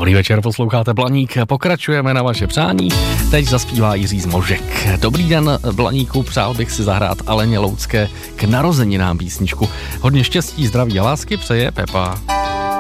Dobrý večer, posloucháte Blaník, pokračujeme na vaše přání. Teď zaspívá Jiří Zmožek. Dobrý den, Blaníku, přál bych si zahrát Aleně Loucké k narozeninám písničku. Hodně štěstí, zdraví a lásky přeje Pepa.